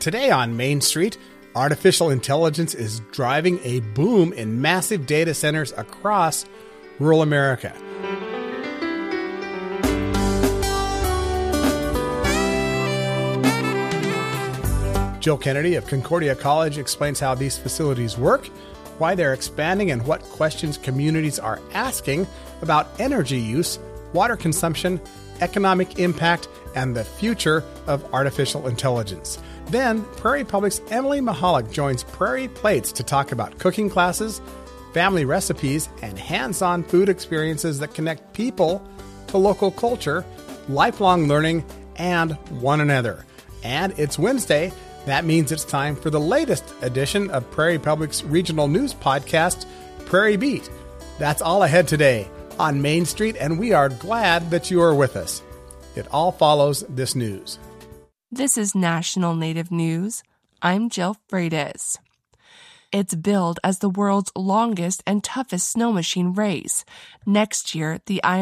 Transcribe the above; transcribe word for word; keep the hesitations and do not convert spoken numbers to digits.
Today on Main Street, artificial intelligence is driving a boom in massive data centers across rural America. Jill Kennedy of Concordia College explains how these facilities work, why they're expanding, and what questions communities are asking about energy use, water consumption, economic impact, and the future of artificial intelligence. Then, Prairie Public's Emily Mahalik joins Prairie Plates to talk about cooking classes, family recipes, and hands-on food experiences that connect people to local culture, lifelong learning, and one another. And it's Wednesday. That means it's time for the latest edition of Prairie Public's regional news podcast, Prairie Beat. That's all ahead today on Main Street, and we are glad that you are with us. It all follows this news. This is National Native News. I'm Jill Freitas. It's billed as the world's longest and toughest snow machine race. Next year, the Iron